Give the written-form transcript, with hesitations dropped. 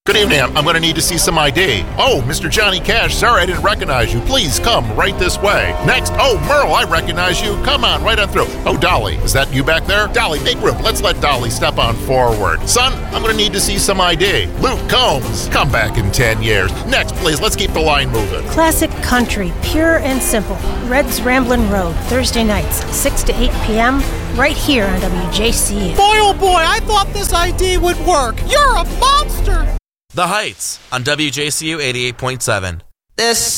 Good evening. I'm going to need to see some ID. Oh, Mr. Johnny Cash. Sorry, I didn't recognize you. Please come right this way. Next. Oh, Merle, I recognize you. Come on, right on through. Oh, Dolly, is that you back there? Dolly, make room. Let's let Dolly step on forward. Son, I'm going to need to see some ID. Luke Combs, come back in 10 years. Next, please. Let's keep the line moving. Classic country, pure and simple. Red's Ramblin' Road, Thursday nights, 6 to 8 p.m., right here on WJCU. Boy, oh boy, I thought this ID would work. You're a monster! The Heights on WJCU 88.7. This